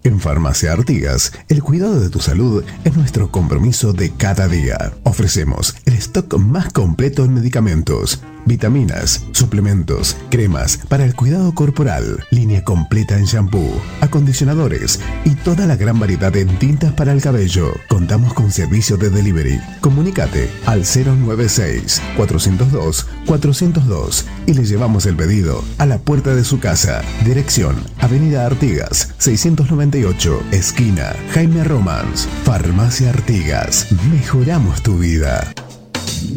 En Farmacia Artigas, el cuidado de tu salud es nuestro compromiso de cada día. Ofrecemos el stock más completo en medicamentos, vitaminas, suplementos, cremas para el cuidado corporal, línea completa en shampoo, acondicionadores y toda la gran variedad en tintas para el cabello. Contamos con servicio de delivery. Comunícate al 096-402-402 y le llevamos el pedido a la puerta de su casa. Dirección: Avenida Artigas, 698, esquina Jaime Romans. Farmacia Artigas. Mejoramos tu vida.